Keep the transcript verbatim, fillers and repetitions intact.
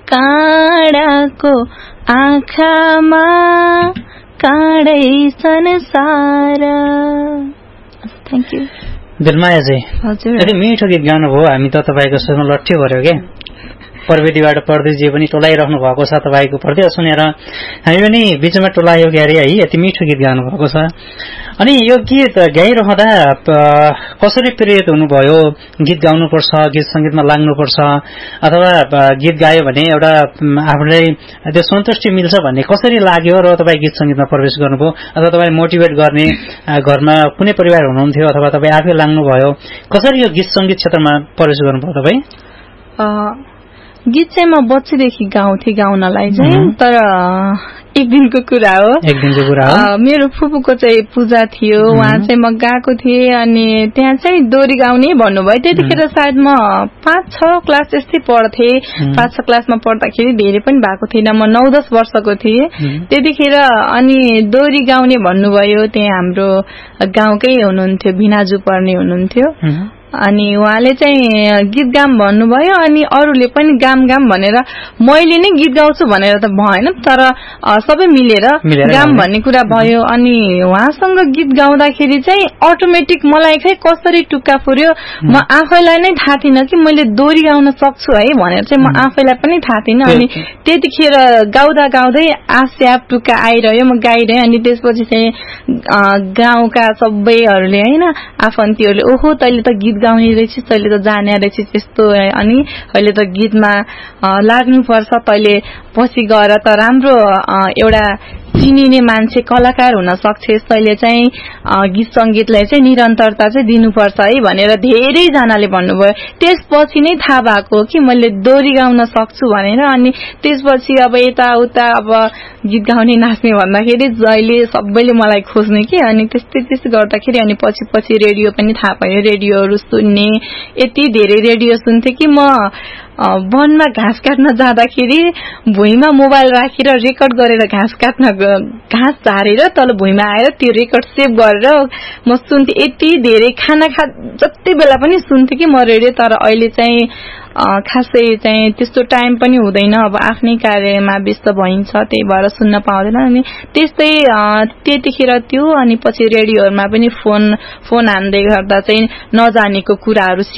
काँडाको आँखामा काँडै संसार। Thank you. दिलमायाजी यति मिठो गीत गाउनुभयो, हामी त तपाईँको सुरमा लट्ठ्यो भर्यो क्या। प्रविधिबाट प्रदीपजी पनि टोलाइराख्नु भएको छ तपाईँको प्रति सुनेर, हामी पनि बिचमा टोलायो क्यारे है, यति मिठो गीत गाउनु भएको छ। अनि यो गीत गाइरहँदा कसरी प्रेरित हुनुभयो, गीत गाउनुपर्छ, गीत सङ्गीतमा लाग्नुपर्छ, अथवा गीत गायो भने एउटा आफूलाई त्यो सन्तुष्टि मिल्छ भन्ने कसरी लाग्यो र तपाईँ गीत सङ्गीतमा प्रवेश गर्नुभयो, अथवा तपाईँ मोटिभेट गर्ने घरमा कुनै परिवार हुनुहुन्थ्यो अथवा तपाईँ आफै लाग्नुभयो, कसरी यो गीत सङ्गीत क्षेत्रमा प्रवेश गर्नुभयो तपाईँ? गीत चाहिँ म बच्चैदेखि गाउँथे गाउनलाई चाहिँ, तर एक दिनको कुरा हो एक दिनको कुरा हो मेरो फुपूको चाहिँ पूजा थियो, उहाँ चाहिँ म गएको थिएँ अनि त्यहाँ चाहिँ डोरी गाउने भन्नुभयो। त्यतिखेर सायद म पाँच छ क्लास यस्तै पढ्थेँ, पाँच छ क्लासमा पढ्दाखेरि धेरै पनि भएको थिएन, म नौ दस वर्षको थिएँ त्यतिखेर। अनि डोरी गाउने भन्नुभयो, त्यहाँ हाम्रो गाउँकै हुनुहुन्थ्यो, भिनाजु पर्ने हुनुहुन्थ्यो, अनि उहाँले चाहिँ गीत गाम भन्नुभयो। अनि अरूले पनि गाम गाम भनेर, मैले नै गीत गाउँछु भनेर त भएन, तर सबै मिलेर गाम भन्ने कुरा भयो। अनि उहाँसँग गीत गाउँदाखेरि चाहिँ अटोमेटिक मलाई खै कसरी टुक्का फुर्यो, म आफैलाई नै थाहा थिएन कि मैले डोरी गाउन सक्छु है भनेर चाहिँ म आफैलाई पनि थाहा थिएन। अनि त्यतिखेर गाउँदा गाउँदै आस्याप टुक्का आइरह्यो, म गाइरहेँ। अनि त्यसपछि चाहिँ गाउँका सबैहरूले होइन आफन्तीहरूले, ओहो तैँले त गीत गाउने रहेछिस्, तैँले त जाने रहेछिस् यस्तो, अनि अहिले त गीतमा लाग्नुपर्छ, तैँले पछि गएर त राम्रो एउटा चिनिने मान्छे कलाकार हुन सक्छस्, तैँले चाहिँ गीत सङ्गीतलाई चाहिँ निरन्तरता चाहिँ दिनुपर्छ है भनेर धेरैजनाले भन्नुभयो। त्यसपछि नै थाहा भएको कि मैले डोरी गाउन सक्छु भनेर। अनि त्यसपछि अब यताउता अब गीत गाउने नाच्ने भन्दाखेरि जहिले सबैले मलाई खोज्ने कि, अनि त्यस्तै त्यस्तै गर्दाखेरि अनि पछि पछि रेडियो पनि थाहा पायो, रेडियोहरू सुन्ने, यति धेरै रेडियो सुन्थेँ कि म वनमा घाँस काट्न जाँदाखेरि भुइँमा मोबाइल राखेर रेकर्ड गरेर घाँस काट्न घाँस झारेर तल भुइँमा आएर त्यो रेकर्ड सेभ गरेर म सुन्थेँ। यति धेरै खाना खा जति बेला पनि सुन्थेँ कि म रेडियो। तर अहिले चाहिँ खासै चाहिँ त्यस्तो टाइम पनि हुँदैन, अब आफ्नै कार्यमा व्यस्त भइन्छ, त्यही भएर सुन्न पाउँदैन। अनि त्यस्तै त्यतिखेर त्यो, अनि पछि रेडियोहरूमा पनि फोन फोन हान्दै गर्दा चाहिँ नजानेको कुराहरू